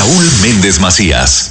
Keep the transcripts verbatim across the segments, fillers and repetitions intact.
Saúl Méndez Macías.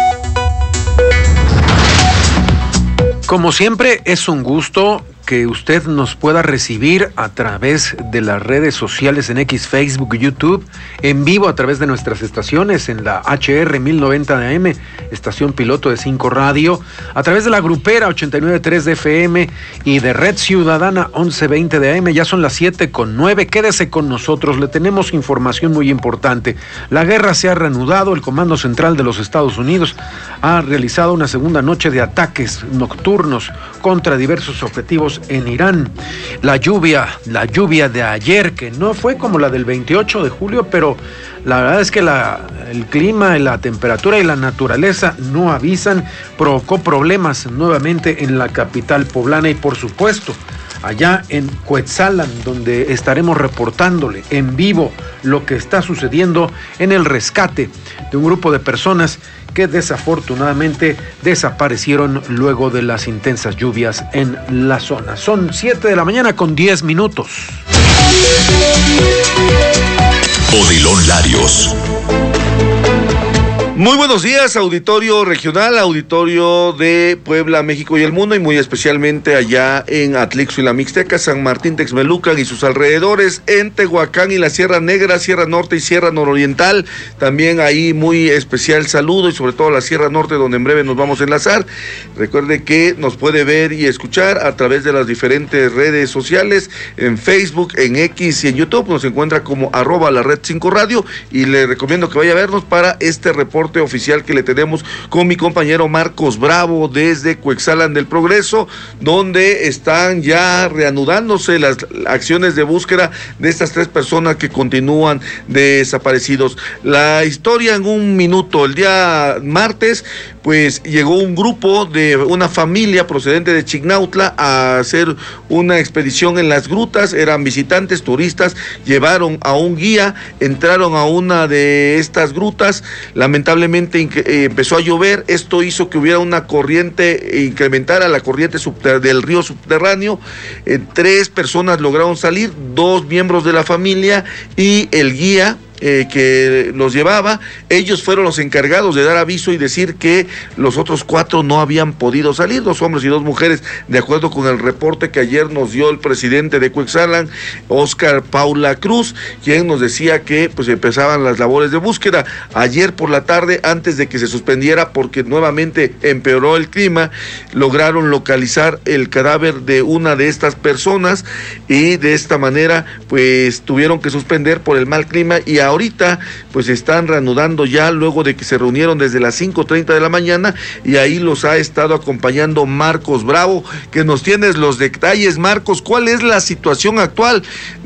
Como siempre, es un gusto que usted nos pueda recibir a través de las redes sociales en X, Facebook, YouTube, en vivo a través de nuestras estaciones en la H R mil noventa de A M, estación piloto de cinco Radio, a través de la grupera ochenta y nueve punto tres de F M y de Red Ciudadana once veinte de A M. Ya son las siete con nueve. Quédese con nosotros, le tenemos información muy importante. La guerra se ha reanudado. El Comando Central de los Estados Unidos ha realizado una segunda noche de ataques nocturnos contra diversos objetivos en Irán. La lluvia, la lluvia de ayer, que no fue como la del veintiocho de julio, pero la verdad es que la, el clima, la temperatura y la naturaleza no avisan, provocó problemas nuevamente en la capital poblana y por supuesto allá en Cuetzalan, donde estaremos reportándole en vivo lo que está sucediendo en el rescate de un grupo de personas que desafortunadamente desaparecieron luego de las intensas lluvias en la zona. Son siete de la mañana con diez minutos. Odilon Larios. Muy buenos días, auditorio regional, auditorio de Puebla, México y el mundo, y muy especialmente allá en Atlixco y la Mixteca, San Martín Texmelucan y sus alrededores, en Tehuacán y la Sierra Negra, Sierra Norte y Sierra Nororiental. También ahí muy especial saludo, y sobre todo la Sierra Norte, donde en breve nos vamos a enlazar. Recuerde que nos puede ver y escuchar a través de las diferentes redes sociales, en Facebook, en X y en YouTube. Nos encuentra como arroba la red cinco radio, y le recomiendo que vaya a vernos para este reporte oficial que le tenemos con mi compañero Marcos Bravo desde Cuetzalan del Progreso, donde están ya reanudándose las acciones de búsqueda de estas tres personas que continúan desaparecidos. La historia en un minuto. El día martes, pues llegó un grupo de una familia procedente de Chignautla a hacer una expedición en las grutas. Eran visitantes, turistas, llevaron a un guía, entraron a una de estas grutas. Lamentablemente eh, empezó a llover. Esto hizo que hubiera una corriente, e incrementara la corriente subter- del río subterráneo. Eh, tres personas lograron salir, dos miembros de la familia y el guía Eh, que los llevaba. Ellos fueron los encargados de dar aviso y decir que los otros cuatro no habían podido salir, dos hombres y dos mujeres, de acuerdo con el reporte que ayer nos dio el presidente de Cuetzalan, Óscar Paula Cruz, quien nos decía que pues empezaban las labores de búsqueda. Ayer por la tarde, antes de que se suspendiera porque nuevamente empeoró el clima, lograron localizar el cadáver de una de estas personas, y de esta manera pues tuvieron que suspender por el mal clima, y ahora Ahorita pues están reanudando ya luego de que se reunieron desde las cinco treinta de la mañana, y ahí los ha estado acompañando Marcos Bravo, que nos tienes los detalles. Marcos, ¿cuál es la situación actual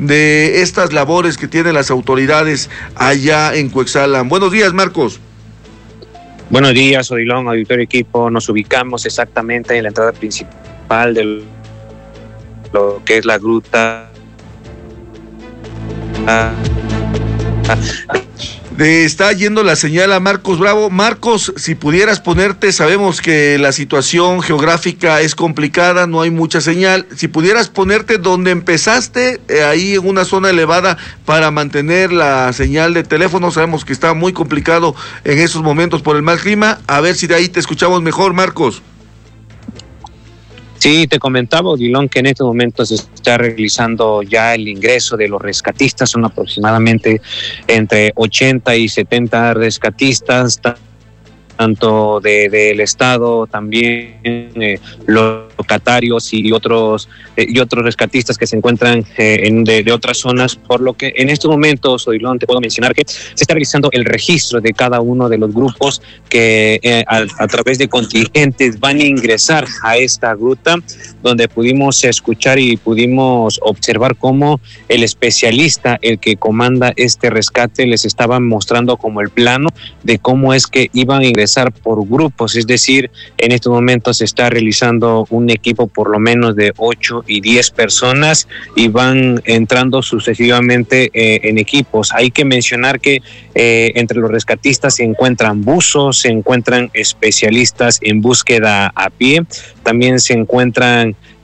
de estas labores que tienen las autoridades allá en Cuetzalan? Buenos días, Marcos. Buenos días, Odilon, auditorio equipo. Nos ubicamos exactamente en la entrada principal de lo que es la gruta. Ah. De, está yendo la señal a Marcos Bravo. Marcos, si pudieras ponerte, sabemos que la situación geográfica es complicada, no hay mucha señal. Si pudieras ponerte donde empezaste, eh, ahí en una zona elevada, para mantener la señal de teléfono. Sabemos que está muy complicado en esos momentos por el mal clima. A ver si de ahí te escuchamos mejor, Marcos. Sí, te comentaba, Odilon, que en estos momentos se está realizando ya el ingreso de los rescatistas. Son aproximadamente entre ochenta y setenta rescatistas, tanto de, del Estado, también eh, locatarios y otros eh, y otros rescatistas que se encuentran eh, en, de, de otras zonas, por lo que en estos momentos, Odilon, te puedo mencionar que se está realizando el registro de cada uno de los grupos que eh, a, a través de contingentes van a ingresar a esta gruta, donde pudimos escuchar y pudimos observar cómo el especialista, el que comanda este rescate, les estaba mostrando como el plano de cómo es que iban a ingresar por grupos. Es decir, en estos momentos se está realizando un equipo por lo menos de ocho y diez personas, y van entrando sucesivamente eh, en equipos. Hay que mencionar que eh, entre los rescatistas se encuentran buzos, se encuentran especialistas en búsqueda a pie, también se encuentran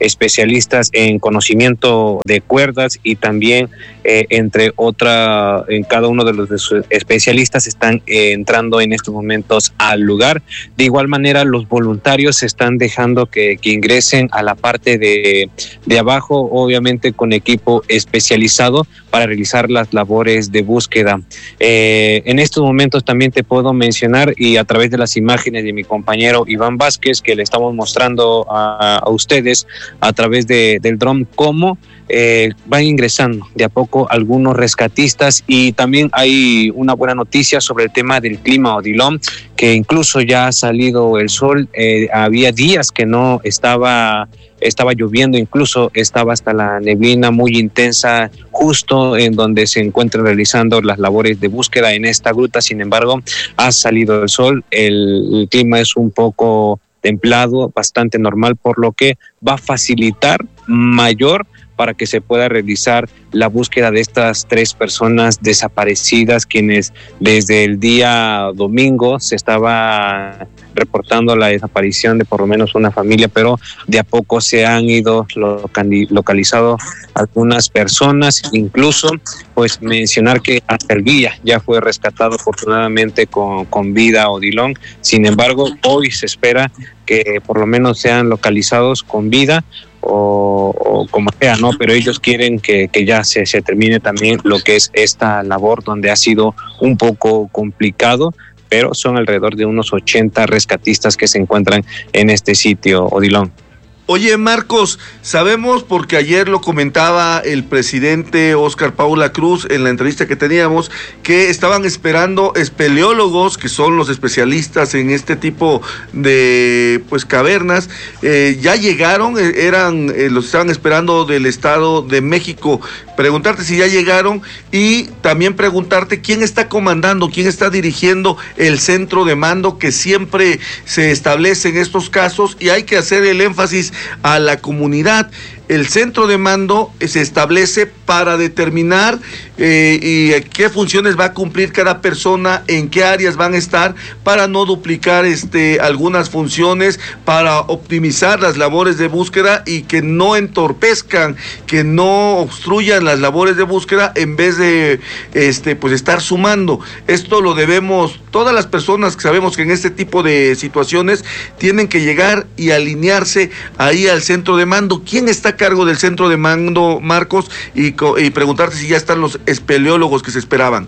especialistas en conocimiento de cuerdas y también eh, entre otra, en cada uno de los de sus especialistas están eh, entrando en estos momentos al lugar. De igual manera, los voluntarios están dejando que, que ingresen a la parte de, de abajo, obviamente con equipo especializado para realizar las labores de búsqueda. Eh, en estos momentos también te puedo mencionar, y a través de las imágenes de mi compañero Iván Vázquez, que le estamos mostrando a, a ustedes a través de, del dron, cómo Eh, van ingresando de a poco algunos rescatistas. Y también hay una buena noticia sobre el tema del clima, Odilon, que incluso ya ha salido el sol. Eh, había días que no estaba estaba lloviendo, incluso estaba hasta la neblina muy intensa justo en donde se encuentran realizando las labores de búsqueda en esta gruta. Sin embargo, ha salido el sol, el, el clima es un poco templado, bastante normal, por lo que va a facilitar mayor para que se pueda realizar la búsqueda de estas tres personas desaparecidas, quienes desde el día domingo se estaba reportando la desaparición de por lo menos una familia, pero de a poco se han ido localizado algunas personas. Incluso pues mencionar que hasta el guía ya fue rescatado afortunadamente con, con vida, Odilon. Sin embargo, hoy se espera que por lo menos sean localizados con vida o, o como sea, ¿no? Pero ellos quieren que, que ya se, se termine también lo que es esta labor, donde ha sido un poco complicado, pero son alrededor de unos ochenta rescatistas que se encuentran en este sitio, Odilon. Oye, Marcos, sabemos, porque ayer lo comentaba el presidente Óscar Paula Cruz en la entrevista que teníamos, que estaban esperando espeleólogos, que son los especialistas en este tipo de pues cavernas. Eh, ya llegaron, eran eh, los estaban esperando del Estado de México. Preguntarte si ya llegaron y también preguntarte quién está comandando, quién está dirigiendo el centro de mando que siempre se establece en estos casos, y hay que hacer el énfasis a la comunidad. El centro de mando se establece para determinar eh, y qué funciones va a cumplir cada persona, en qué áreas van a estar, para no duplicar este, algunas funciones, para optimizar las labores de búsqueda y que no entorpezcan, que no obstruyan las labores de búsqueda en vez de este, pues estar sumando. Esto lo debemos, todas las personas que sabemos que en este tipo de situaciones tienen que llegar y alinearse ahí al centro de mando. ¿Quién está a cargo del centro de mando, Marcos? Y, y preguntarte si ya están los espeleólogos que se esperaban.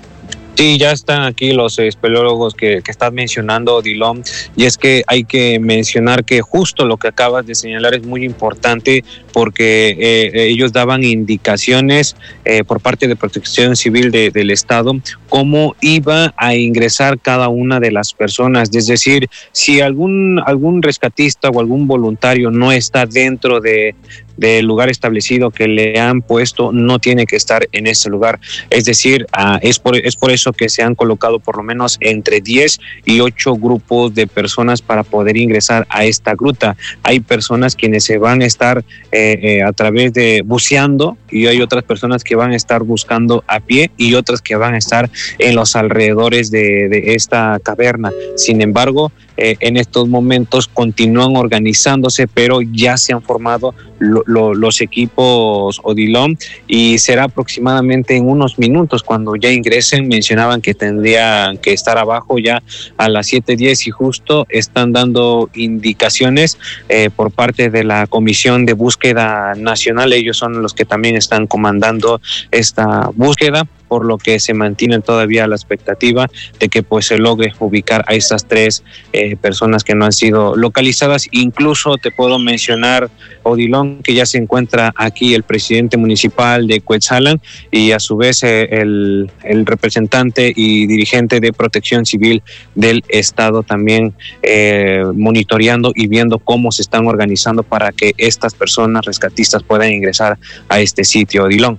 Sí, ya están aquí los espeleólogos que, que estás mencionando, Odilon, y es que hay que mencionar que justo lo que acabas de señalar es muy importante, porque eh, ellos daban indicaciones eh, por parte de Protección Civil de, del Estado cómo iba a ingresar cada una de las personas. Es decir, si algún, algún rescatista o algún voluntario no está dentro de del lugar establecido que le han puesto, no tiene que estar en ese lugar. Es decir, uh, es, por, es por eso que se han colocado por lo menos entre diez y ocho grupos de personas para poder ingresar a esta gruta. Hay personas quienes se van a estar eh, eh, a través de buceando, y hay otras personas que van a estar buscando a pie, y otras que van a estar en los alrededores de, de esta caverna. Sin embargo, eh, en estos momentos continúan organizándose, pero ya se han formado lo, lo, los equipos, Odilon, y será aproximadamente en unos minutos cuando ya ingresen. Mencionaban que tendrían que estar abajo ya a las siete diez, y justo están dando indicaciones eh, por parte de la Comisión de Búsqueda Nacional. Ellos son los que también están comandando esta búsqueda, por lo que se mantiene todavía la expectativa de que pues se logre ubicar a estas tres eh, personas que no han sido localizadas. Incluso te puedo mencionar, Odilon, que ya se encuentra aquí el presidente municipal de Cuetzalan, y a su vez eh, el, el representante y dirigente de Protección Civil del Estado también eh, monitoreando y viendo cómo se están organizando para que estas personas rescatistas puedan ingresar a este sitio, Odilon.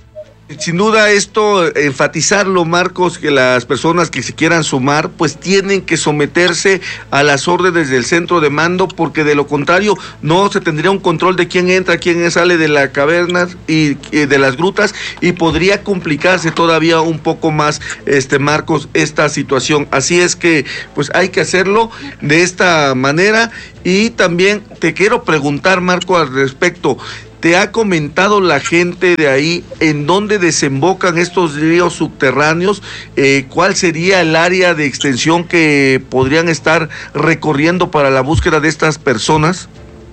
Sin duda esto, enfatizarlo, Marcos, que las personas que se quieran sumar, pues tienen que someterse a las órdenes del centro de mando, porque de lo contrario no se tendría un control de quién entra, quién sale de la caverna y, y de las grutas, y podría complicarse todavía un poco más, este Marcos, esta situación. Así es que pues hay que hacerlo de esta manera. Y también te quiero preguntar, Marco, al respecto. ¿Te ha comentado la gente de ahí en dónde desembocan estos ríos subterráneos? Eh, ¿Cuál sería el área de extensión que podrían estar recorriendo para la búsqueda de estas personas?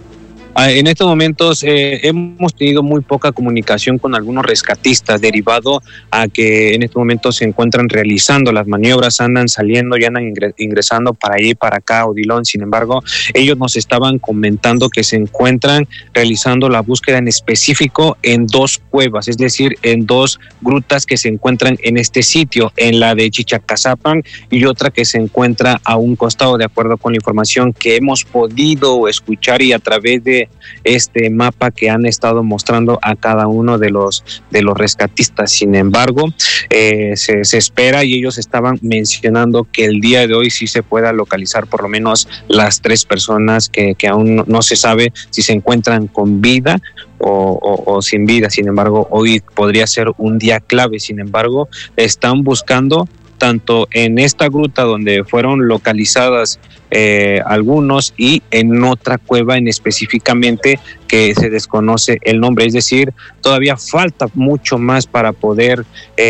En estos momentos eh, hemos tenido muy poca comunicación con algunos rescatistas, derivado a que en estos momentos se encuentran realizando las maniobras, andan saliendo y andan ingresando para allí, para acá, Odilon. Sin embargo, ellos nos estaban comentando que se encuentran realizando la búsqueda en específico en dos cuevas, es decir, en dos grutas que se encuentran en este sitio, en la de Chichacazapan y otra que se encuentra a un costado, de acuerdo con la información que hemos podido escuchar y a través de este mapa que han estado mostrando a cada uno de los de los rescatistas. Sin embargo, eh, se, se espera, y ellos estaban mencionando que el día de hoy sí se pueda localizar por lo menos las tres personas que, que aún no, no se sabe si se encuentran con vida O, o, o sin vida. Sin embargo, hoy podría ser un día clave. Sin embargo, están buscando tanto en esta gruta donde fueron localizadas eh, algunos, y en otra cueva en específicamente que se desconoce el nombre. Es decir, todavía falta mucho más para poder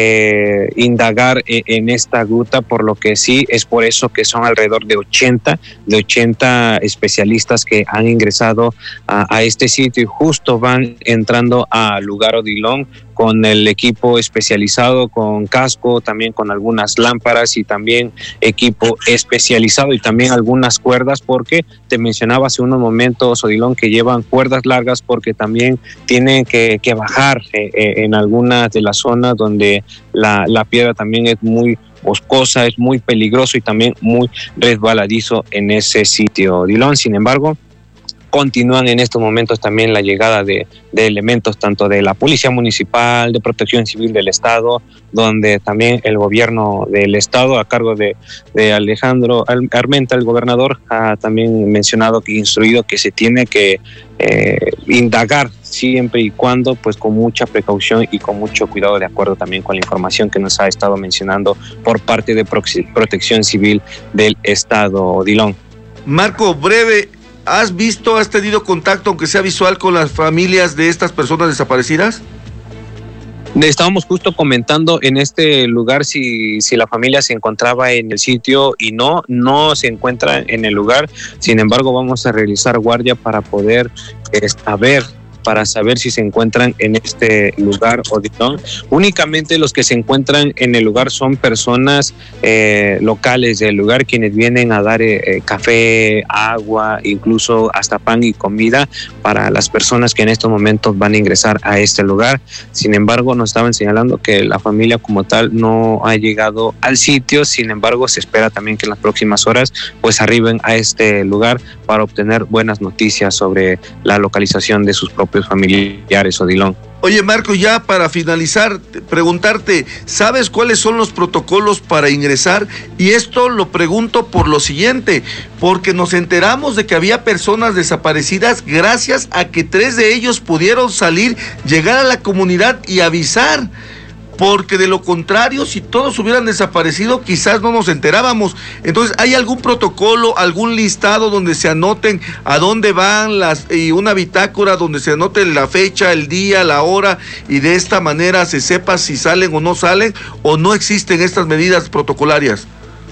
eh, indagar en, en esta gruta, por lo que sí, es por eso que son alrededor de ochenta, de ochenta especialistas que han ingresado a, a este sitio, y justo van entrando al lugar, Odilon, con el equipo especializado, con casco, también con algunas lámparas y también equipo especializado y también algunas cuerdas, porque te mencionaba hace unos momentos, Odilon, que llevan cuerdas largas porque también tienen que, que bajar eh, eh, en algunas de las zonas donde la, la piedra también es muy boscosa, es muy peligroso y también muy resbaladizo en ese sitio, Odilon. Sin embargo, continúan en estos momentos también la llegada de, de elementos tanto de la Policía Municipal, de Protección Civil del Estado, donde también el gobierno del Estado, a cargo de, de Alejandro Armenta, el gobernador, ha también mencionado que instruido que se tiene que eh, indagar siempre y cuando pues con mucha precaución y con mucho cuidado, de acuerdo también con la información que nos ha estado mencionando por parte de Protección Civil del Estado, Odilon. Marco, breve, ¿has visto, has tenido contacto, aunque sea visual, con las familias de estas personas desaparecidas? Estábamos justo comentando en este lugar si, si la familia se encontraba en el sitio, y no, no se encuentra en el lugar. Sin embargo, vamos a realizar guardia para poder eh, saber para saber si se encuentran en este lugar o no. Únicamente los que se encuentran en el lugar son personas eh, locales del lugar, quienes vienen a dar eh, café, agua, incluso hasta pan y comida para las personas que en estos momentos van a ingresar a este lugar. Sin embargo, nos estaban señalando que la familia como tal no ha llegado al sitio. Sin embargo, se espera también que en las próximas horas pues arriben a este lugar para obtener buenas noticias sobre la localización de sus propios familiares, Odilon. Oye, Marco, ya para finalizar, preguntarte, ¿sabes cuáles son los protocolos para ingresar? Y esto lo pregunto por lo siguiente, porque nos enteramos de que había personas desaparecidas gracias a que tres de ellos pudieron salir, llegar a la comunidad y avisar. Porque de lo contrario, si todos hubieran desaparecido, quizás no nos enterábamos. Entonces, ¿hay algún protocolo, algún listado donde se anoten a dónde van las y una bitácora donde se anote la fecha, el día, la hora, y de esta manera se sepa si salen o no salen, o no existen estas medidas protocolarias?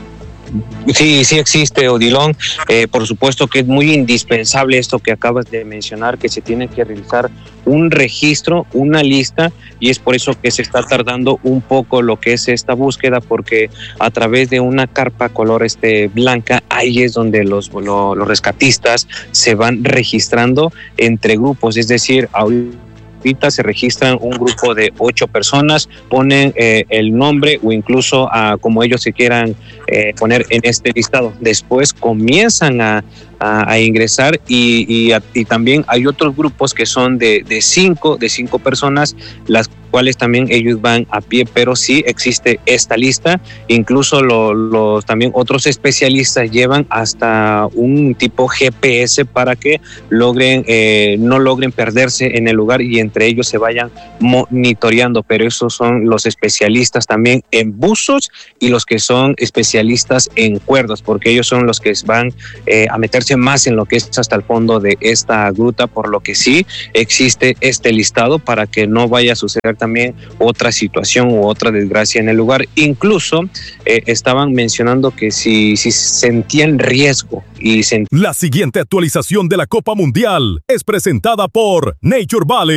Sí, sí existe, Odilon. Eh, por supuesto que es muy indispensable esto que acabas de mencionar, que se tiene que realizar un registro, una lista, y es por eso que se está tardando un poco lo que es esta búsqueda, porque a través de una carpa color este blanca, ahí es donde los, lo, los rescatistas se van registrando entre grupos, es decir, ahorita se registran un grupo de ocho personas, ponen eh, el nombre o incluso a como ellos se quieran eh, poner en este listado. Después comienzan a, a, a ingresar y, y, a, y también hay otros grupos que son de, de cinco, de cinco personas, las cuales también ellos van a pie, pero sí existe esta lista. Incluso lo, los también otros especialistas llevan hasta un tipo G P S para que logren eh, no logren perderse en el lugar y entre ellos se vayan monitoreando, pero esos son los especialistas también en buzos y los que son especialistas en cuerdas, porque ellos son los que van eh, a meterse más en lo que es hasta el fondo de esta gruta, por lo que sí existe este listado para que no vaya a suceder también otra situación u otra desgracia en el lugar. Incluso eh, estaban mencionando que si, si sentían riesgo y sentían... La siguiente actualización de la Copa Mundial es presentada por Nature Valley.